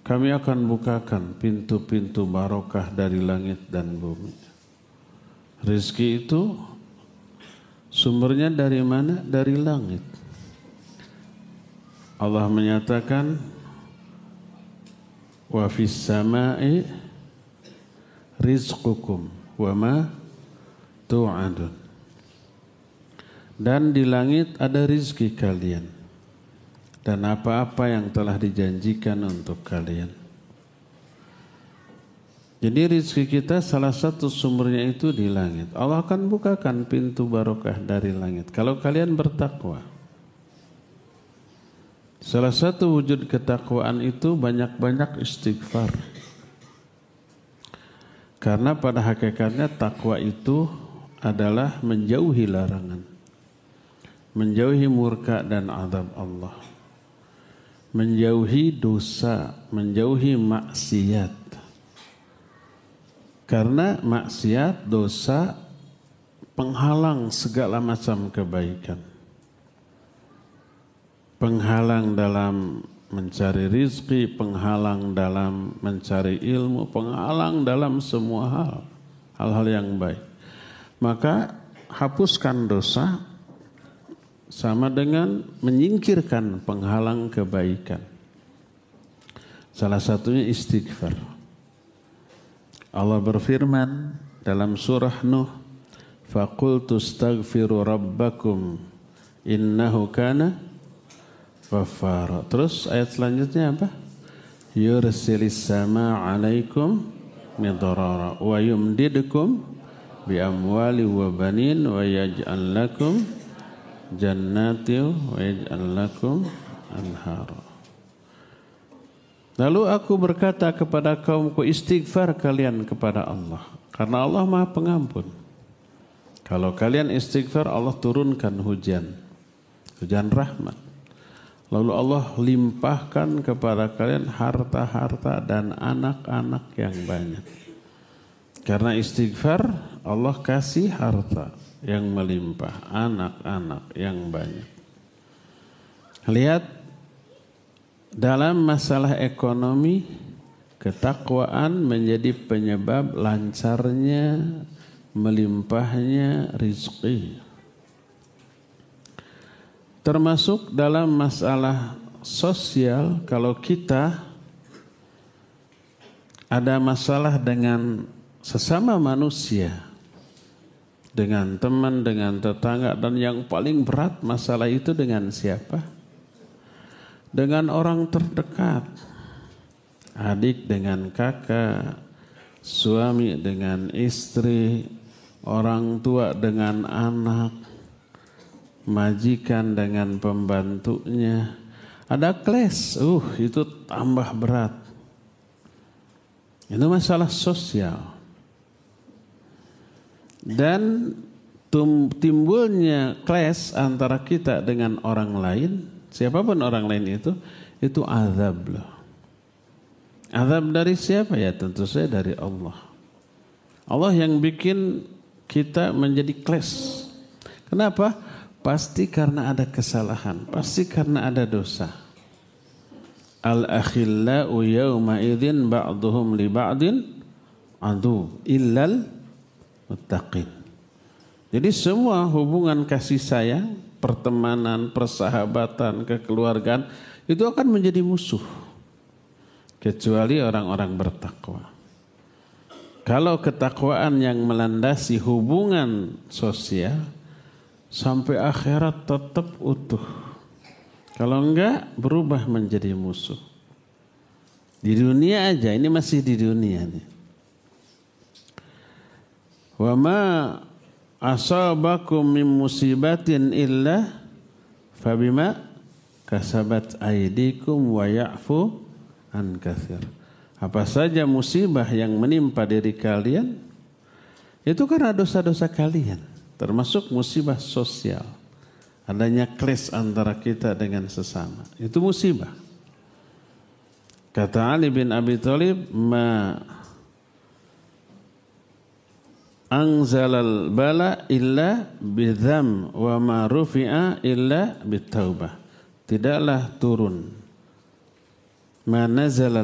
kami akan bukakan pintu-pintu barokah dari langit dan bumi. Rizki itu sumbernya dari mana? Dari langit. Allah menyatakan wa fis samai rizqukum wa ma tu'adun. Dan di langit ada rizki kalian dan apa-apa yang telah dijanjikan untuk kalian. Jadi rizki kita salah satu sumbernya itu di langit. Allah akan bukakan pintu barokah dari langit kalau kalian bertakwa. Salah satu wujud ketakwaan itu banyak-banyak istighfar. Karena pada hakikatnya takwa itu adalah menjauhi larangan, menjauhi murka dan azab Allah, menjauhi dosa, menjauhi maksiat. Karena maksiat, dosa penghalang segala macam kebaikan. Penghalang dalam mencari rizki, penghalang dalam mencari ilmu, penghalang dalam semua hal-hal yang baik. Maka hapuskan dosa sama dengan menyingkirkan penghalang kebaikan. Salah satunya istighfar. Allah berfirman dalam surah Nuh, "Faqultu astaghfiru rabbakum innahu kana ghaffara." Terus ayat selanjutnya apa? Yursilis samaa 'alaikum midrara wa yumdidukum bi amwali wa banin wa yaj'al lakum jannati wa yaj'al lakum anhara. Lalu aku berkata kepada kaumku, istighfar kalian kepada Allah, karena Allah Maha Pengampun. Kalau kalian istighfar, Allah turunkan hujan rahmat. Lalu Allah limpahkan kepada kalian harta-harta dan anak-anak yang banyak. Karena istighfar, Allah kasih harta yang melimpah, anak-anak yang banyak. Lihat, dalam masalah ekonomi, ketakwaan menjadi penyebab lancarnya, melimpahnya rizki. Termasuk dalam masalah sosial, kalau kita ada masalah dengan sesama manusia, dengan teman, dengan tetangga, dan yang paling berat masalah itu dengan siapa? Dengan orang terdekat. Adik dengan kakak, suami dengan istri, orang tua dengan anak, majikan dengan pembantunya. Ada clash, itu tambah berat. Itu masalah sosial. Dan timbulnya clash antara kita dengan orang lain, siapapun orang lain itu azab loh. Azab dari siapa? Ya tentu saja dari Allah. Allah yang bikin kita menjadi clash. Kenapa? Pasti karena ada kesalahan, pasti karena ada dosa. Al-akhillau yawma idzin ba'duhum li ba'din adu illal muttaqin. Jadi semua hubungan kasih sayang, pertemanan, persahabatan, kekeluargaan itu akan menjadi musuh kecuali orang-orang bertakwa. Kalau ketakwaan yang melandasi hubungan sosial sampai akhirat tetap utuh. Kalau enggak berubah menjadi musuh. Di dunia aja, ini masih di dunia nih. Wa ma asabakum min musibatin illa fabima kasabat aydikum wa ya'fu an katsir. Apa saja musibah yang menimpa diri kalian itu karena dosa-dosa kalian, termasuk musibah sosial. Adanya clash antara kita dengan sesama, itu musibah. Kata Ali bin Abi Thalib, ma anzalal bala illa bidzam wa ma rufi'a illa bitaubah. Tidaklah turun ma nazala